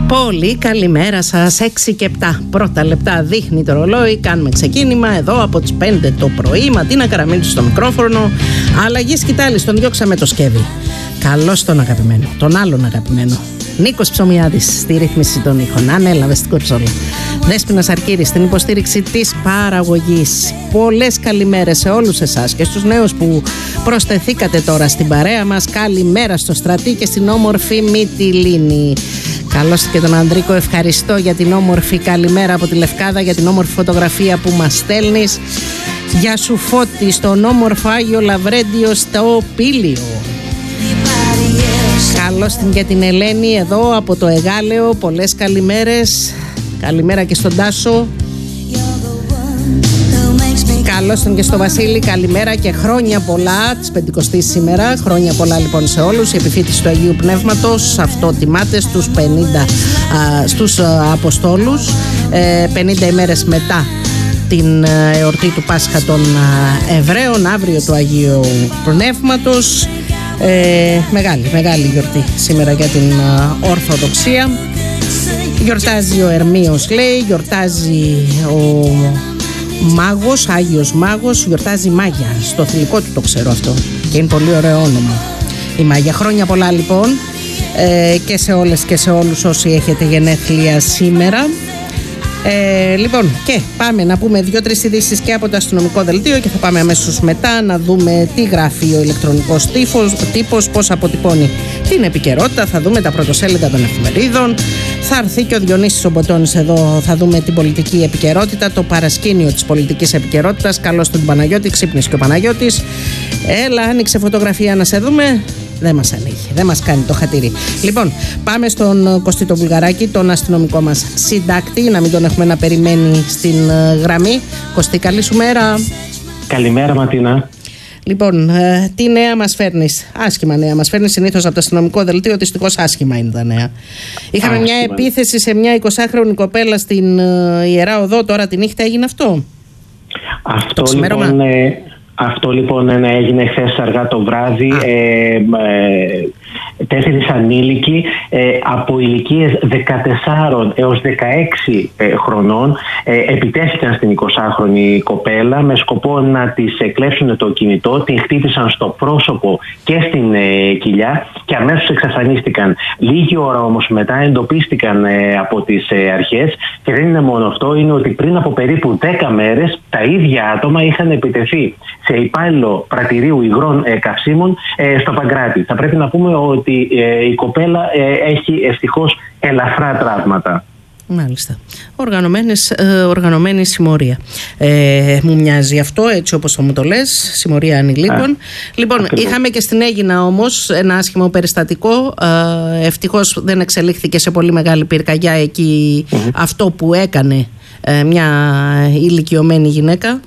Πολύ καλημέρα σας. 6 και 7 πρώτα λεπτά δείχνει το ρολόι. Κάνουμε ξεκίνημα εδώ από τις 5 το πρωί. Ματίνα Καραμίλου στο μικρόφωνο. Αλλαγή σκητάλης, τον διώξαμε το σκεύη. Καλώς τον αγαπημένο, τον άλλον αγαπημένο Νίκος Ψωμιάδης στη ρύθμιση των ήχων. Ανέλαβε στην κορσόλα. Δέσποινα Αρκύρη στην υποστήριξη της παραγωγής. Πολλές καλημέρες σε όλους εσάς και στους νέους που προσθεθήκατε τώρα στην παρέα μας. Καλημέρα στο Στρατή και στην όμορφη Μυτιλήνη. Καλώς και τον Ανδρίκο, ευχαριστώ για την όμορφη καλημέρα από τη Λευκάδα, για την όμορφη φωτογραφία που μας στέλνεις. Γεια σου Φώτη, στον όμορφο Άγιο Λαβρέντιο στο Πήλιο. Καλώς και την Ελένη εδώ από το Εγάλεο, πολλές καλημέρες. Καλημέρα και στον Τάσο. Καλώς τον και στο Βασίλη, καλημέρα και χρόνια πολλά της 50ης σήμερα. Χρόνια πολλά λοιπόν σε όλους. Η επιφύτηση του Αγίου Πνεύματος, αυτό τιμάται στους 50 στους Αποστόλους, 50 ημέρες μετά την εορτή του Πάσχα των Εβραίων, αύριο του Αγίου Πνεύματος. Μεγάλη γιορτή σήμερα για την Ορθοδοξία. Γιορτάζει ο Ερμίος, λέει, γιορτάζει ο Μάγος, Άγιος Μάγος, γιορτάζει η Μάγια. Στο θηλυκό του το ξέρω αυτό και είναι πολύ ωραίο όνομα η Μάγια. Χρόνια πολλά λοιπόν και σε όλες και σε όλους όσοι έχετε γενέθλια σήμερα. Λοιπόν, και πάμε να πούμε 2-3 ειδήσεις και από το αστυνομικό δελτίο και θα πάμε αμέσως μετά να δούμε τι γράφει ο ηλεκτρονικός τύπος, πώς αποτυπώνει την επικαιρότητα. Θα δούμε τα πρωτοσέλιδα των εφημερίδων. Θα έρθει και ο Διονύσης ο Μποτώνης εδώ, θα δούμε την πολιτική επικαιρότητα, το παρασκήνιο της πολιτικής επικαιρότητας. Καλώς τον Παναγιώτη, ξύπνησε και ο Παναγιώτης. Έλα, άνοιξε φωτογραφία να σε δούμε. Δεν μας ανοίγει, δεν μας κάνει το χατήρι. Λοιπόν, πάμε στον Κωστή τον Βουλγαράκη, τον αστυνομικό μας συντάκτη, να μην τον έχουμε να περιμένει στην γραμμή. Κωστή, καλή σου μέρα. Καλημέρα Ματίνα. Λοιπόν, τι νέα μας φέρνεις? Άσχημα νέα μας φέρνεις, συνήθως από το αστυνομικό δελτίο, δυστυχώς άσχημα είναι τα νέα. Είχαμε μια επίθεση σε μια 20χρονη κοπέλα στην Ιερά Οδό, τώρα τη νύχτα έγινε αυτό. Αυτό λοιπόν έγινε χθες αργά το βράδυ. 4 ανήλικοι από ηλικίες 14 έως 16 χρονών επιτέθηκαν στην 20χρονη κοπέλα με σκοπό να της κλέψουν το κινητό, την χτύπησαν στο πρόσωπο και στην κοιλιά και αμέσως εξαφανίστηκαν. Λίγη ώρα όμως μετά εντοπίστηκαν από τις αρχές και δεν είναι μόνο αυτό, είναι ότι πριν από περίπου 10 μέρες τα ίδια άτομα είχαν επιτεθεί σε υπάλληλο πρατηρίου υγρών καυσίμων στο Παγκράτη. Θα πρέπει να πούμε ότι η κοπέλα έχει ευτυχώς ελαφρά τραύματα. Μάλιστα. Οργανωμένη συμμορία. Μου μοιάζει αυτό, έτσι όπως θα μου το λες, συμμορία ανηλίκων. Λοιπόν, ακριβώς. Είχαμε και στην Αίγινα όμως ένα άσχημο περιστατικό. Ευτυχώς δεν εξελίχθηκε σε πολύ μεγάλη πυρκαγιά εκεί αυτό που έκανε μια ηλικιωμένη γυναίκα.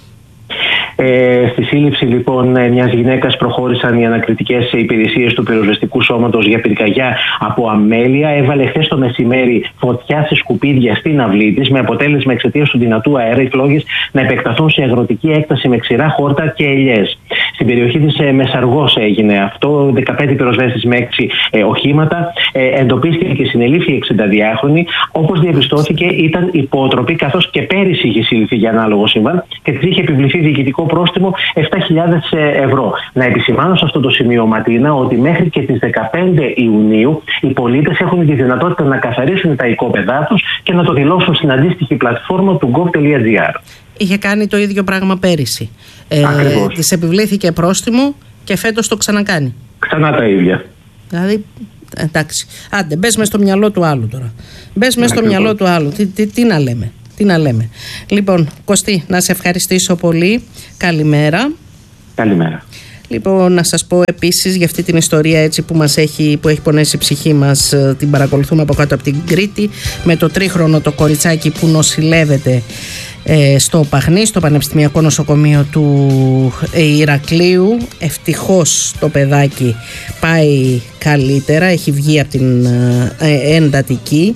Στη σύλληψη λοιπόν μιας γυναίκας προχώρησαν οι ανακριτικές υπηρεσίες του πυροσβεστικού σώματος για πυρκαγιά από αμέλεια. Έβαλε χθες το μεσημέρι φωτιά σε σκουπίδια στην αυλή της, με αποτέλεσμα εξαιτίας του δυνατού αέρα οι φλόγες να επεκταθούν σε αγροτική έκταση με ξηρά χόρτα και ελιές. Στην περιοχή της Μεσαργός έγινε αυτό. 15 πυροσβέστες με 6 οχήματα. Εντοπίστηκε και συνελήφθη 62χρονη. Όπως διαπιστώθηκε, ήταν υπότροπη, καθώς και πέρυσι είχε συλληφθεί για ανάλογο σύμβαν και της είχε επιβληθεί διοικητικό πρόστιμο 7.000 ευρώ. Να επισημάνω σε αυτό το σημείο, Ματίνα, ότι μέχρι και τις 15 Ιουνίου οι πολίτες έχουν τη δυνατότητα να καθαρίσουν τα οικόπεδά τους και να το δηλώσουν στην αντίστοιχη πλατφόρμα του gov.gr. Είχε κάνει το ίδιο πράγμα πέρυσι. Της επιβλήθηκε πρόστιμο και φέτος το ξανακάνει. Ξανά τα ίδια. Δηλαδή, εντάξει. Άντε, μπες μες στο μυαλό του άλλου τώρα. Μπες μες στο μυαλό του άλλου. Τι να λέμε. Λοιπόν, Κωστή, να σε ευχαριστήσω πολύ. Καλημέρα. Καλημέρα. Λοιπόν, να σας πω επίσης για αυτή την ιστορία έτσι που έχει πονέσει η ψυχή μας. Την παρακολουθούμε από κάτω από την Κρήτη, με το 3χρονο το κοριτσάκι που νοσηλεύεται στο Παχνί, στο Πανεπιστημιακό Νοσοκομείο του Ηρακλείου. Ευτυχώς το παιδάκι πάει καλύτερα, έχει βγει από την εντατική.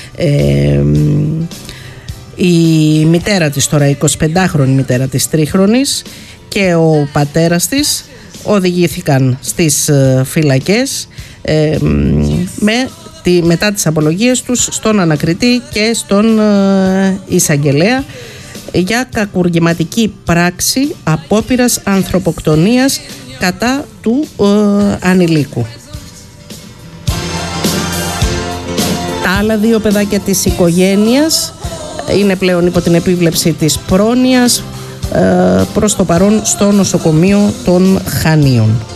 Η μητέρα της τώρα, 25χρονη μητέρα της 3χρονης, και ο πατέρας της οδηγήθηκαν στις φυλακές με μετά τις απολογίες τους στον ανακριτή και στον εισαγγελέα για κακουργηματική πράξη απόπειρας ανθρωποκτονίας κατά του ανηλίκου. Τα άλλα 2 παιδάκια της οικογένειας είναι πλέον υπό την επίβλεψη της πρόνοιας, προς το παρόν στο νοσοκομείο των Χανίων.